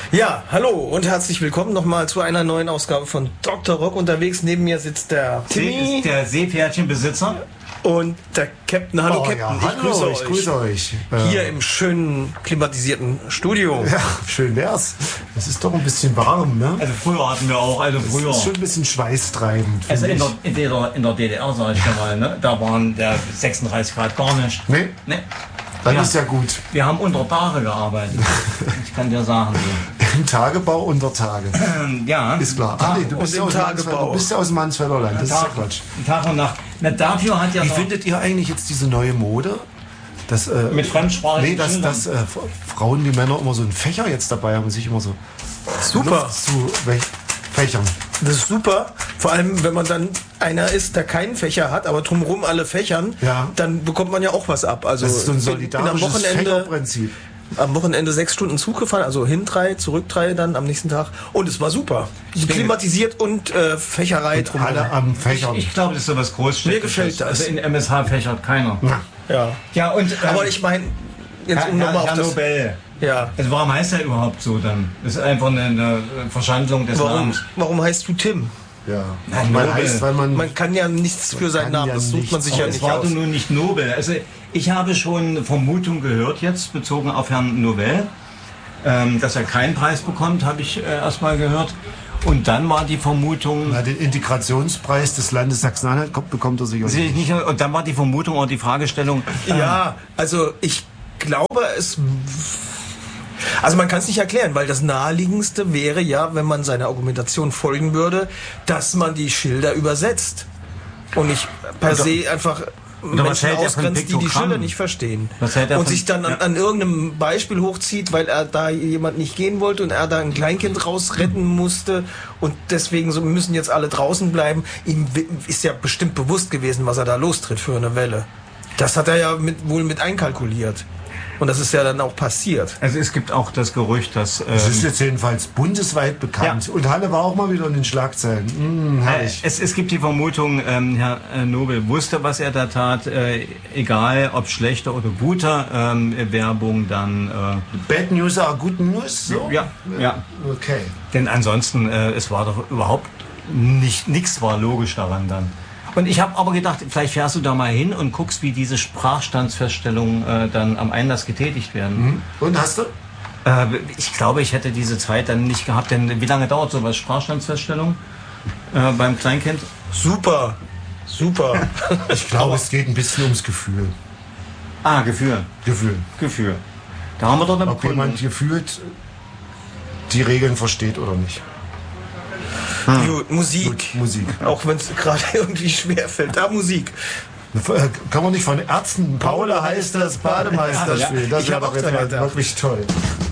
Ja, hallo und herzlich willkommen nochmal zu einer neuen Ausgabe von Dr. Rock. Unterwegs neben mir sitzt der Timmy. Ist der Seepferdchenbesitzer. Und der Captain. Hallo Captain, ja, hallo, ich grüße euch. Hier im schönen klimatisierten Studio. Ja, schön wär's. Es ist doch ein bisschen warm, ne? Also früher hatten wir auch, Es ist schon ein bisschen schweißtreibend. Also in der DDR, sag ich mal, ne? Da waren der 36 Grad gar nicht. Nee? Nee. Dann Ja. ist ja gut. Wir haben unter Tage gearbeitet. Ich kann dir sagen. Im Tagebau unter Tage. Ja. Ist klar. Ach nee, du und bist im ja aus Tagebau. Du bist ja aus dem Mansfelder Land. Das ist ja Quatsch. Tag und Nacht. Na, dafür hat ja Wie noch findet ihr eigentlich jetzt diese neue Mode? Dass, mit fremdsprachigen dass Frauen wie Männer immer so einen Fächer jetzt dabei haben und sich immer so Super. Luft zu Fächern. Das ist super. Vor allem, wenn man dann einer ist, der keinen Fächer hat, aber drumherum alle Fächern, Ja. dann bekommt man ja auch was ab. Also Das ist so ein bin am solidarisches Wochenende Fächerprinzip. am Wochenende 6 Stunden Zug gefahren, also hin 3, zurück 3 dann am nächsten Tag. Und es war super. Klimatisiert und Fächerei Und alle am Fächern. Ich glaube, das ist so was Großstädtisches. Mir gefällt das. Also in MSH fächert keiner. Ja. Ja, und Aber ich meine, jetzt um nochmal auf Herr das... Nobel. Ja. Also warum heißt er überhaupt so dann? Das ist einfach eine Verschandlung des Namens. Warum heißt du Tim? Ja. Nein, Man Nobel. heißt, weil man kann ja nichts für seinen kann Namen, ja das sucht man nichts. sich ja Es nicht war aus. doch nur nicht Nobel. Also ich habe schon Vermutungen gehört jetzt, bezogen auf Herrn Nobel, dass er keinen Preis bekommt, habe ich erstmal gehört. Und dann war die Vermutung... Na, den Integrationspreis des Landes Sachsen-Anhalt bekommt er sicherlich nicht. Und dann war die Vermutung oder die Fragestellung... Ja, also ich glaube, also man kann es nicht erklären, weil das Naheliegendste wäre ja, wenn man seiner Argumentation folgen würde, dass man die Schilder übersetzt. Und nicht per se einfach Menschen hält er von ausgrenzt, die die Piktogrammen? Schilder nicht verstehen. Was hält er Und von- sich dann an irgendeinem Beispiel hochzieht, weil er da jemand nicht gehen wollte und er da ein Kleinkind rausretten musste und deswegen so müssen jetzt alle draußen bleiben. Ihm ist ja bestimmt bewusst gewesen, was er da lostritt für eine Welle. Das hat er ja wohl mit einkalkuliert. Und das ist ja dann auch passiert. Also es gibt auch das Gerücht, dass... Das ist jetzt jedenfalls bundesweit bekannt. Ja. Und Halle war auch mal wieder in den Schlagzeilen. Herrlich. Es gibt die Vermutung, Herr Nobel wusste, was er da tat, egal ob schlechter oder guter Werbung, dann... Bad News are good news? So? ja. Okay. Denn ansonsten, es war doch überhaupt nichts war logisch daran dann. Und ich habe aber gedacht, vielleicht fährst du da mal hin und guckst, wie diese Sprachstandsfeststellungen dann am Einlass getätigt werden. Und hast du? Ich glaube, ich hätte diese Zeit dann nicht gehabt, denn wie lange dauert sowas, Sprachstandsfeststellung beim Kleinkind? Super. Ich glaube, es geht ein bisschen ums Gefühl. Ah, Gefühl. Da haben wir doch eine Ob jemand gefühlt die Regeln versteht oder nicht. Gut, Musik. Gut, Musik. Auch wenn es gerade irgendwie schwer fällt. Da Musik. Kann man nicht von Ärzten Paula heißt das Bademeister Ja. spielen? Das Ich wäre hab doch auch jetzt dran mal gedacht. wirklich toll.